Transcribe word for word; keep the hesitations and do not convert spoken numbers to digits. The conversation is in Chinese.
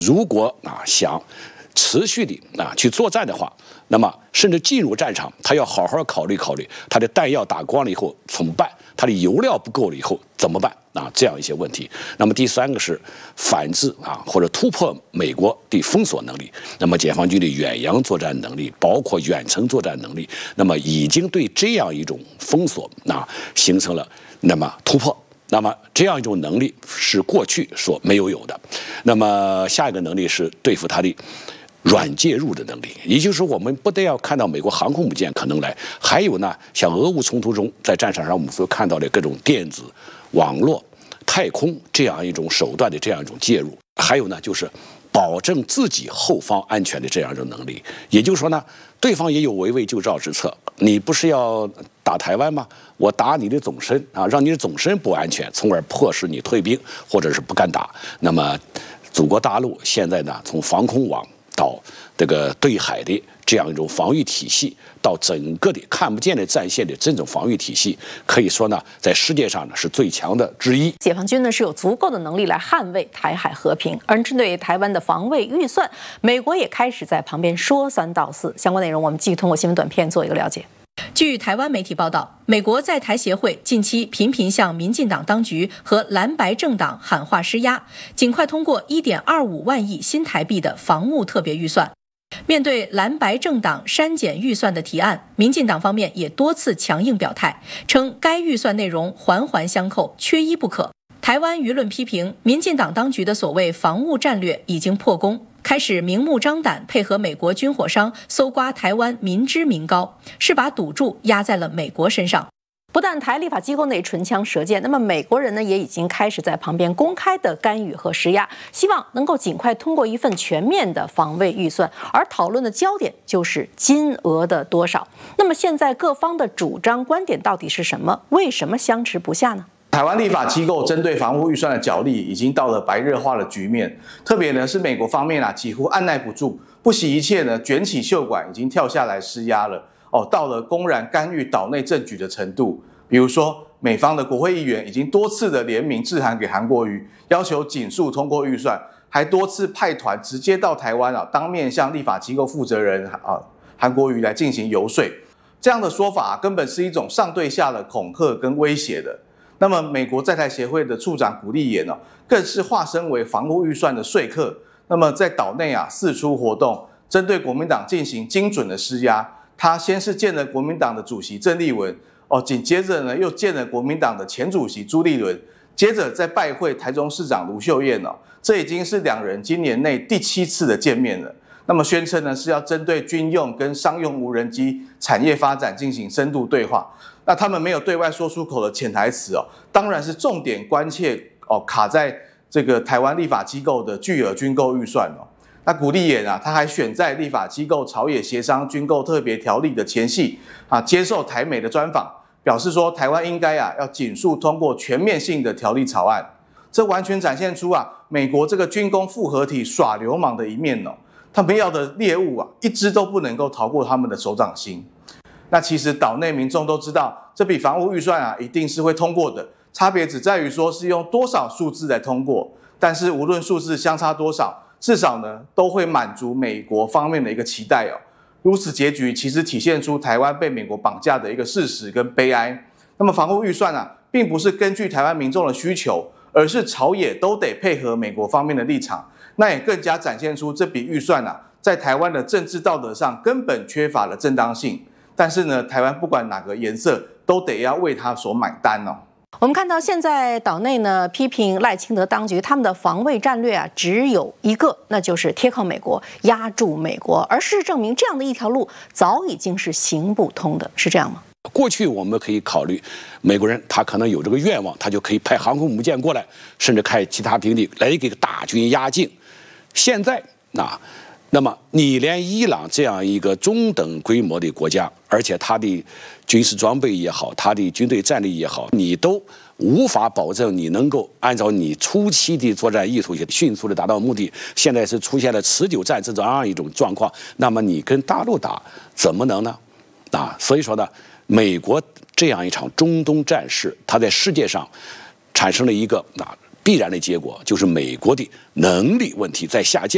如果啊想持续的啊去作战的话，那么甚至进入战场，他要好好考虑考虑他的弹药打光了以后怎么办，他的油料不够了以后怎么办啊？这样一些问题。那么第三个是反制啊，或者突破美国的封锁能力。那么解放军的远洋作战能力，包括远程作战能力，那么已经对这样一种封锁啊形成了那么突破。那么这样一种能力是过去所没有有的。那么下一个能力是对付它的软介入的能力，也就是说，我们不但要看到美国航空母舰可能来，还有呢，像俄乌冲突中，在战场上我们所看到的各种电子、网络、太空这样一种手段的这样一种介入，还有呢，就是保证自己后方安全的这样一种能力。也就是说呢，对方也有围魏救赵之策，你不是要打台湾吗？我打你的总身啊，让你的总身不安全，从而迫使你退兵或者是不敢打。那么，祖国大陆现在呢，从防空网到这个对海的这样一种防御体系，到整个的看不见的战线的这种防御体系，可以说呢，在世界上呢是最强的之一。 解放军呢是有足够的能力来捍卫台海和平，而针对台湾的防卫预算，美国也开始在旁边说三道四。相关内容我们继续通过新闻短片做一个了解。据台湾媒体报道，美国在台协会近期频频向民进党当局和蓝白政党喊话施压，尽快通过 一点二五万亿新台币的防务特别预算。面对蓝白政党删减预算的提案，民进党方面也多次强硬表态，称该预算内容环环相扣，缺一不可。台湾舆论批评，民进党当局的所谓防务战略已经破功，开始明目张胆配合美国军火商搜刮台湾民脂民膏，是把赌注压在了美国身上。不但台立法机构内唇枪舌剑，那么美国人呢也已经开始在旁边公开的干预和施压，希望能够尽快通过一份全面的防卫预算，而讨论的焦点就是金额的多少。那么现在各方的主张观点到底是什么？为什么相持不下呢？ 台湾立法机构针对防务预算的角力已经到了白热化的局面，特别呢是美国方面啊几乎按耐不住，不惜一切呢卷起袖管，已经跳下来施压了。哦，到了公然干预岛内政局的程度。比如说，美方的国会议员已经多次的联名致函给韩国瑜，要求紧速通过预算，还多次派团直接到台湾啊，当面向立法机构负责人啊韩国瑜来进行游说。这样的说法、啊、根本是一种上对下的恐吓跟威胁的。那么，美国在台协会的处长古立言呢、啊，更是化身为防务预算的说客。那么在岛内啊四处活动，针对国民党进行精准的施压。他先是见了国民党的主席郑丽文，哦，紧接着呢又见了国民党的前主席朱立伦，接着再拜会台中市长卢秀燕哦，这已经是两人今年内第七次的见面了。那么宣称呢是要针对军用跟商用无人机产业发展进行深度对话。那他们没有对外说出口的潜台词哦，当然是重点关切哦卡在这个台湾立法机构的巨额军购预算哦。那古立言啊，他还选在立法机构朝野协商军购特别条例的前夕啊，接受台美的专访，表示说台湾应该啊要紧速通过全面性的条例草案。这完全展现出啊美国这个军工复合体耍流氓的一面哦。他们要的猎物啊，一只都不能够逃过他们的手掌心。那其实岛内民众都知道，这笔防务预算啊一定是会通过的，差别只在于说是用多少数字来通过。但是无论数字相差多少，至少呢，都会满足美国方面的一个期待哦。如此结局，其实体现出台湾被美国绑架的一个事实跟悲哀。那么防务预算啊，并不是根据台湾民众的需求，而是朝野都得配合美国方面的立场。那也更加展现出这笔预算啊，在台湾的政治道德上根本缺乏了正当性。但是呢，台湾不管哪个颜色，都得要为他所买单哦。 我们看到现在岛内呢批评赖清德当局他们的防卫战略啊只有一个，那就是贴靠美国，压住美国。而事实证明，这样的一条路早已经是行不通的，是这样吗？ 过去我们可以考虑，美国人他可能有这个愿望，他就可以派航空母舰过来，甚至开其他兵力来给大军压境。现在啊，那么你连伊朗这样一个中等规模的国家，而且它的军事装备也好，它的军队战力也好，你都无法保证你能够按照你初期的作战意图迅速的达到目的。现在是出现了持久战这样一种状况，那么你跟大陆打怎么能呢？啊，所以说呢，美国这样一场中东战事，它在世界上产生了一个啊必然的结果，就是美国的能力问题在下降。